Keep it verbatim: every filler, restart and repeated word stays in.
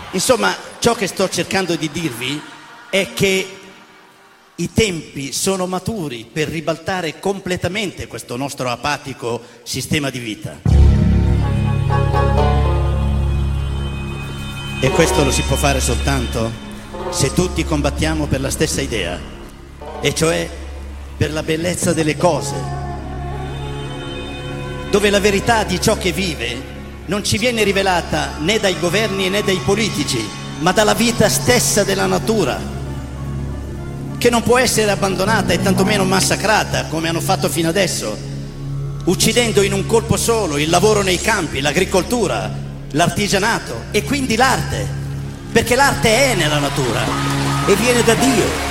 Insomma, ciò che sto cercando di dirvi è che i tempi sono maturi per ribaltare completamente questo nostro apatico sistema di vita. E questo lo si può fare soltanto se tutti combattiamo per la stessa idea, e cioè per la bellezza delle cose, dove la verità di ciò che vive non ci viene rivelata né dai governi né dai politici, ma dalla vita stessa della natura, che non può essere abbandonata e tantomeno massacrata come hanno fatto fino adesso, uccidendo in un colpo solo il lavoro nei campi, l'agricoltura, l'artigianato e quindi l'arte, perché l'arte è nella natura e viene da Dio.